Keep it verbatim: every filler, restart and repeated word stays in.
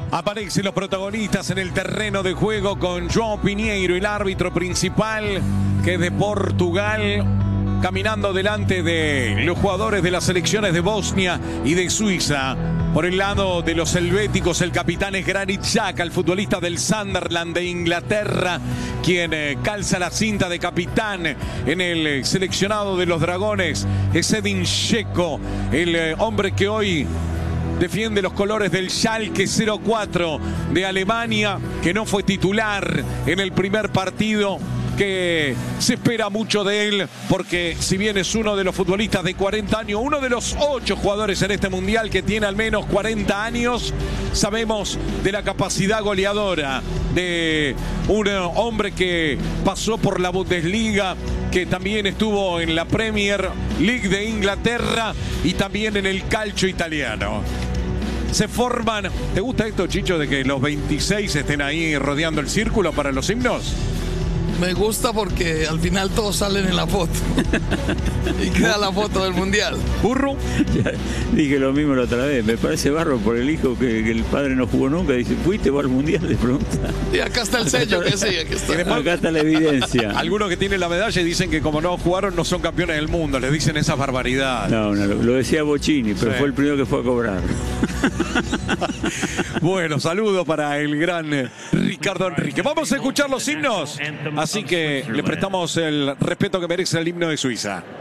Aparecen los protagonistas en el terreno de juego con João Pinheiro, el árbitro principal, que es de Portugal, caminando delante de los jugadores de las selecciones de Bosnia y de Suiza. Por el lado de los helvéticos, el capitán es Granit Xhaka, el futbolista del Sunderland de Inglaterra, quien eh, calza la cinta de capitán en el seleccionado de los Dragones. Es Edin Dzeko, el eh, hombre que hoy defiende los colores del Schalke cero cuatro de Alemania, que no fue titular en el primer partido, que se espera mucho de él, porque si bien es uno de los futbolistas de cuarenta años, uno de los ocho jugadores en este mundial que tiene al menos cuarenta años, sabemos de la capacidad goleadora de un hombre que pasó por la Bundesliga, que también estuvo en la Premier League de Inglaterra y también en el calcio italiano. Se forman, ¿te gusta esto, Chicho, de que los veintiséis estén ahí rodeando el círculo para los himnos? Me gusta porque al final todos salen en la foto y queda la foto del mundial. ¿Burro? Ya dije lo mismo la otra vez. Me parece barro por el hijo que, que el padre no jugó nunca. Dice, ¿fuiste para el mundial? Le pregunta. Y acá está el sello que sí, aquí está. Acá está la evidencia. Algunos que tienen la medalla dicen que como no jugaron no son campeones del mundo. Les dicen esas barbaridades. No, no, lo decía Bocini, pero sí, fue el primero que fue a cobrar. Bueno, saludo para el gran Ricardo Enrique. Vamos a escuchar los himnos. Así que le prestamos el respeto que merece el himno de Suiza.